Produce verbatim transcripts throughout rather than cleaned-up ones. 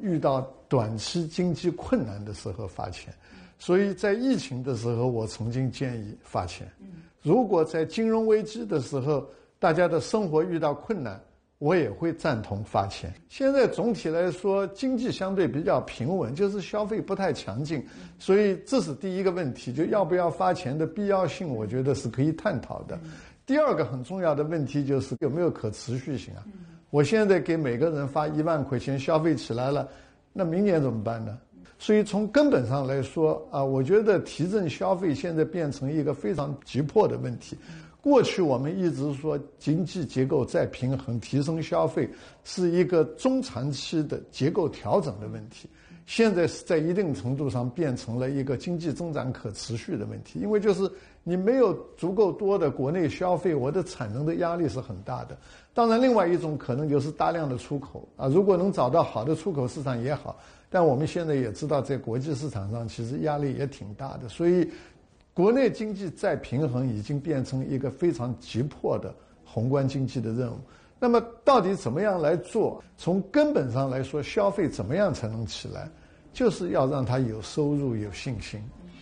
遇到短期经济困难的时候发钱。所以在疫情的时候，我曾经建议发钱。如果在金融危机的时候，大家的生活遇到困难，我也会赞同发钱。现在总体来说，经济相对比较平稳，就是消费不太强劲，所以这是第一个问题，就要不要发钱的必要性，我觉得是可以探讨的。第二个很重要的问题就是有没有可持续性啊？我现在给每个人发一万块钱，消费起来了，那明年怎么办呢？所以从根本上来说啊，我觉得提振消费现在变成一个非常急迫的问题。过去我们一直说经济结构再平衡，提升消费是一个中长期的结构调整的问题，现在是在一定程度上变成了一个经济增长可持续的问题。因为就是你没有足够多的国内消费，我的产能的压力是很大的。当然另外一种可能就是大量的出口啊，如果能找到好的出口市场也好，但我们现在也知道在国际市场上其实压力也挺大的，所以国内经济再平衡已经变成一个非常急迫的宏观经济的任务。那么到底怎么样来做？从根本上来说，消费怎么样才能起来？就是要让它有收入、有信心。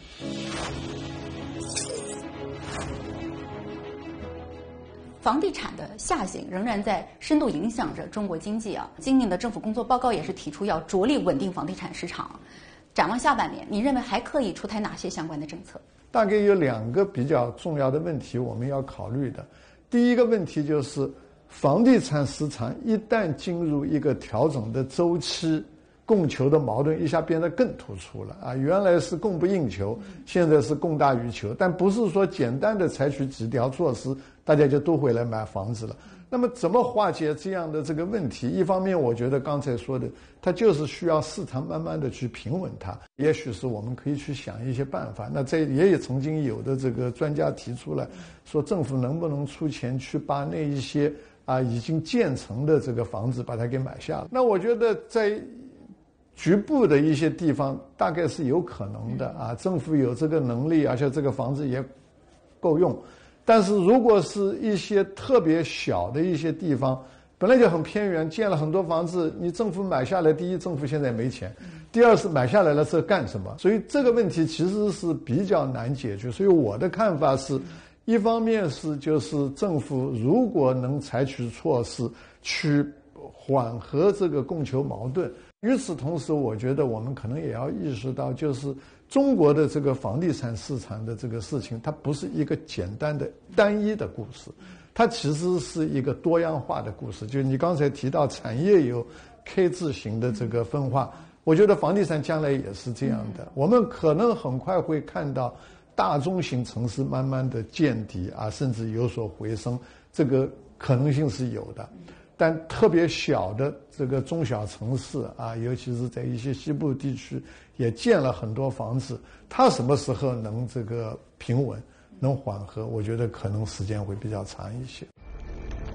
房地产的下行仍然在深度影响着中国经济啊。今年的政府工作报告也是提出要着力稳定房地产市场。展望下半年，你认为还可以出台哪些相关的政策？ 大概有两个比较重要的问题我们要考虑的。第一个问题就是房地产市场一旦进入一个调整的周期，供求的矛盾一下变得更突出了啊！原来是供不应求，现在是供大于求，但不是说简单的采取几条措施，大家就都会来买房子了。那么怎么化解这样的这个问题？一方面我觉得刚才说的，它就是需要市场慢慢的去平稳它，也许是我们可以去想一些办法。那这也有曾经有的这个专家提出来说，政府能不能出钱去把那一些啊已经建成的这个房子把它给买下了。那我觉得在局部的一些地方大概是有可能的啊，政府有这个能力，而且这个房子也够用。但是如果是一些特别小的一些地方，本来就很偏远，建了很多房子，你政府买下来，第一，政府现在没钱；第二是买下来了这干什么？所以这个问题其实是比较难解决。所以我的看法是，一方面是就是政府如果能采取措施去缓和这个供求矛盾。与此同时，我觉得我们可能也要意识到，就是中国的这个房地产市场的这个事情，它不是一个简单的单一的故事，它其实是一个多样化的故事。就你刚才提到产业有 K 字形的这个分化，我觉得房地产将来也是这样的。我们可能很快会看到大中型城市慢慢的见底啊，甚至有所回升，这个可能性是有的。但特别小的这个中小城市啊，尤其是在一些西部地区，也建了很多房子。它什么时候能这个平稳、能缓和？我觉得可能时间会比较长一些。